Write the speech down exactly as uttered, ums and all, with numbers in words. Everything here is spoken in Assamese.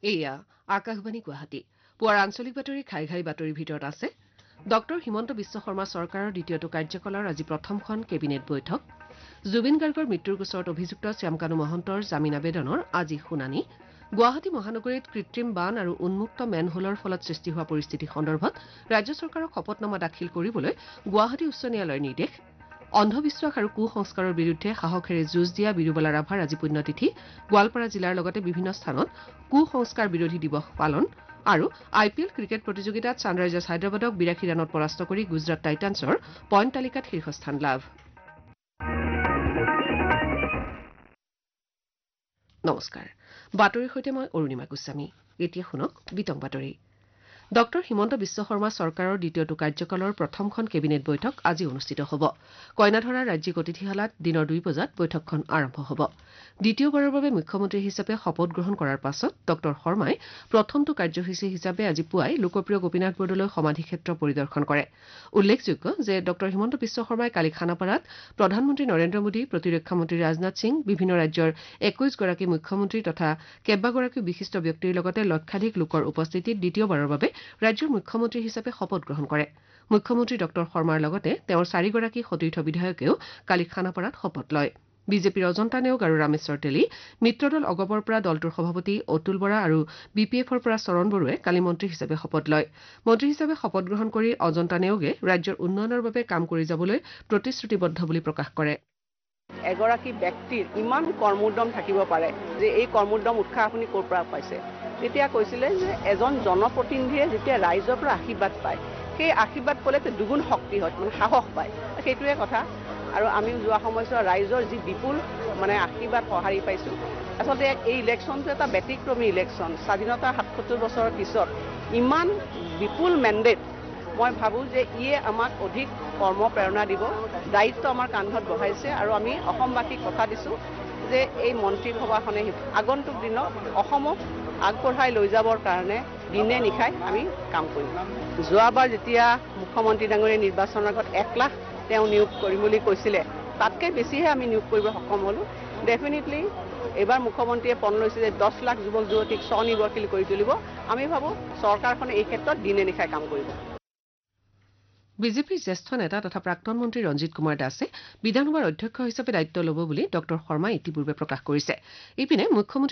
এয়া আকাশবাণী গুৱাহাটী পুৱাৰ আঞ্চলিক বাতৰি ঘাই ঘাই বাতৰিৰ ভিতৰত আছে ডক্টৰ হিমন্ত বিশ্ব শৰ্মা চৰকাৰৰ দ্বিতীয়টো কাৰ্যকালৰ আজি প্ৰথমখন কেবিনেট বৈঠক জুবিন গাৰ্গৰ মৃত্যুৰ গোচৰত অভিযুক্ত শ্যামকানু মহন্তৰ জামিন আবেদনৰ আজি শুনানি গুৱাহাটী মহানগৰীত কৃত্ৰিম বান আৰু উন্মুক্ত মেনহোলৰ ফলত সৃষ্টি হোৱা পৰিস্থিতি সন্দৰ্ভত ৰাজ্য চৰকাৰক শপতনামা দাখিল কৰিবলৈ গুৱাহাটী উচ্চ ন্যায়ালয়ৰ নিৰ্দেশ অন্ধবিশ্বাস আৰু কুসংস্কাৰৰ বিৰুদ্ধে সাহসেৰে যুঁজ দিয়া বিৰুবালা ৰাভাৰ আজি পুণ্যতিথি গোৱালপাৰা জিলাৰ লগতে বিভিন্ন স্থানত কুসংস্কাৰ বিৰোধী দিৱস পালন আৰু আই পি এল ক্ৰিকেট প্ৰতিযোগিতাত ছানৰাইজাৰ্ছ হায়দৰাবাদক বিৰাশী ৰানত পৰাস্ত কৰি গুজৰাট টাইটান্ছৰ পইণ্ট তালিকাত শীৰ্ষস্থান লাভ নমস্কাৰ বাতৰিৰ সৈতে মই অৰুণিমা গোস্বামী এতিয়া শুনক বিতং বাতৰি ডক্টৰ হিমন্ত বিশ্ব শৰ্মা চৰকাৰৰ দ্বিতীয়টো কাৰ্যকালৰ প্ৰথমখন কেবিনেট বৈঠক আজি অনুষ্ঠিত হ'ব কইনাধৰা ৰাজ্যিক অতিথিশালাত দিনৰ দুই বজাত বৈঠকখন আৰম্ভ হ'ব দ্বিতীয়বাৰৰ বাবে মুখ্যমন্ত্ৰী হিচাপে শপত গ্ৰহণ কৰাৰ পাছত ডক্টৰ শৰ্মাই প্ৰথমটো কাৰ্যসূচী হিচাপে আজি পুৱাই লোকপ্ৰিয় গোপীনাথ বৰদলৈ সমাধিক্ষেত্ৰ পৰিদৰ্শন কৰে উল্লেখযোগ্য যে ডক্টৰ হিমন্ত বিশ্ব শৰ্মাই কালি খানাপাৰাত প্ৰধানমন্ত্ৰী নৰেন্দ্ৰ মোদী প্ৰতিৰক্ষা মন্ত্ৰী ৰাজনাথ সিং বিভিন্ন ৰাজ্যৰ একৈশ গৰাকী মুখ্যমন্ত্ৰী তথা কেইবাগৰাকীও বিশিষ্ট ব্যক্তিৰ লগতে লক্ষাধিক লোকৰ উপস্থিতিত দ্বিতীয়বাৰৰ বাবে ৰাজ্যৰ মুখ্যমন্ত্ৰী হিচাপে শপত গ্ৰহণ কৰে মুখ্যমন্ত্ৰী ডক্টৰ শৰ্মাৰ লগতে তেওঁৰ চাৰিগৰাকী সতীৰ্থ বিধায়কেও কালি খানাপাৰাত শপত লয় বিজেপিৰ অজন্তা নেওগ আৰু ৰামেশ্বৰ তেলী মিত্ৰদল অগপৰ পৰা দলটোৰ সভাপতি অতুল বৰা আৰু বি পি এফৰ পৰা চৰণ বড়োৱে কালি মন্ত্ৰী হিচাপে শপত লয় মন্ত্ৰী হিচাপে শপত গ্ৰহণ কৰি অজন্তা নেওগে ৰাজ্যৰ উন্নয়নৰ বাবে কাম কৰি যাবলৈ প্ৰতিশ্ৰুতিবদ্ধ বুলি প্ৰকাশ কৰে এগৰাকী ব্যক্তিৰ ইমান কৰ্মোদ্যম থাকিব পাৰে যে এই কৰ্মোদ্যম উৎসাহ আপুনি ক'ৰ পৰা পাইছে তেতিয়া কৈছিলে যে এজন জনপ্ৰতিনিধিয়ে যেতিয়া ৰাইজৰ পৰা আশীৰ্বাদ পায় সেই আশীৰ্বাদ পালে দুগুণ শক্তি হয় মানে সাহস পায় সেইটোৱে কথা আৰু আমি যোৱা সময়ছোৱা ৰাইজৰ যি বিপুল মানে আশীৰ্বাদ সঁহাৰি পাইছোঁ আচলতে এই ইলেকশ্যনটো এটা ব্যতিক্ৰমী ইলেকশ্যন স্বাধীনতাৰ সাতসত্তৰ বছৰৰ পিছত ইমান বিপুল মেণ্ডেট মই ভাবোঁ যে ইয়ে আমাক অধিক কৰ্ম প্ৰেৰণা দিব দায়িত্ব আমাৰ কান্ধত বহাইছে আৰু আমি অসমবাসীক কথা দিছোঁ যে এই মন্ত্ৰীসভাখনে আগন্তুক দিনত অসমক আগবঢ়াই লৈ যাবৰ কাৰণে দিনে নিশাই আমি কাম কৰিম যোৱাবাৰ যেতিয়া মুখ্যমন্ত্ৰী ডাঙৰীয়া নিৰ্বাচনৰ আগত এক লাখ তেওঁ নিয়োগ কৰিম বুলি কৈছিলে তাতকৈ বেছিহে আমি নিয়োগ কৰিব সক্ষম হ'লোঁ ডেফিনেটলি এইবাৰ মুখ্যমন্ত্ৰীয়ে পণ লৈছে যে দহ লাখ যুৱক যুৱতীক স্বনিৰ্ভৰশীল কৰি তুলিব আমি ভাবোঁ চৰকাৰখনে এই ক্ষেত্ৰত দিনে নিশাই কাম কৰিব বিজেপিৰ জ্যেষ্ঠ নেতা তথা প্ৰাক্তন মন্ত্ৰী ৰঞ্জিত কুমাৰ দাসে বিধানসভাৰ অধ্যক্ষ হিচাপে দায়িত্ব ল'ব বুলি ডক্টৰ শৰ্মাই ইতিপূৰ্বে প্ৰকাশ কৰিছে ইপিনে মুখ্যমন্ত্ৰী